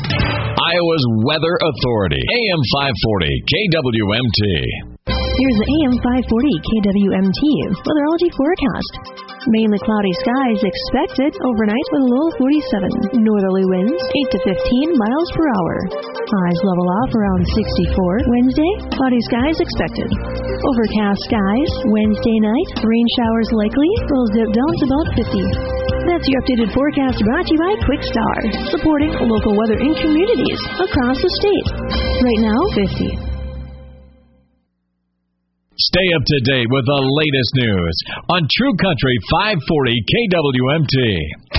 Iowa's Weather Authority, AM 540, KWMT. Here's the AM 540 KWMT weatherology forecast. Mainly cloudy skies expected overnight with a low of 47. Northerly winds 8 to 15 miles per hour. Highs level off around 64. Wednesday, cloudy skies expected. Overcast skies. Wednesday night, rain showers likely. Will dip down to about 50. That's your updated forecast brought to you by Quickstar, supporting local weather in communities across the state. Right now, 50. Stay up to date with the latest news on True Country 540 KWMT.